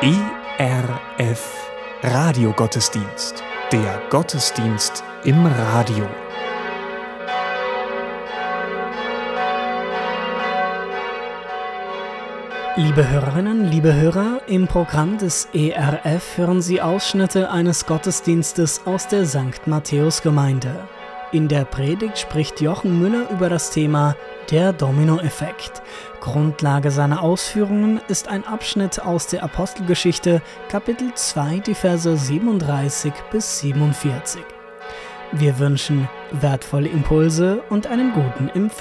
ERF Radiogottesdienst. Der Gottesdienst im Radio. Liebe Hörerinnen, liebe Hörer, im Programm des ERF hören Sie Ausschnitte eines Gottesdienstes aus der St. Matthäus-Gemeinde. In der Predigt spricht Jochen Müller über das Thema der Dominoeffekt. Grundlage seiner Ausführungen ist ein Abschnitt aus der Apostelgeschichte, Kapitel 2, die Verse 37 bis 47. Wir wünschen wertvolle Impulse und einen guten Empfang.